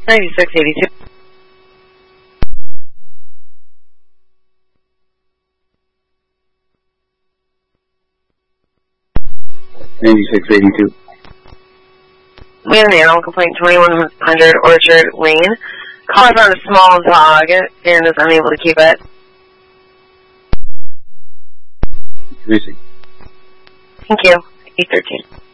9682. 9682. We have an animal complaint, 2100 Orchard Lane. Caller found a small dog and is unable to keep it. Increasing. Thank you. 813.